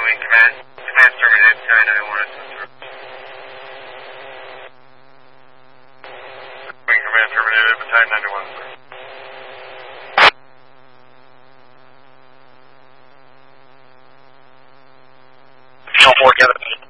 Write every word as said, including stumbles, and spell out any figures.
Wing Command. Command terminated, nine nine one. Wing Command terminated, battalion ninety-one. Four together.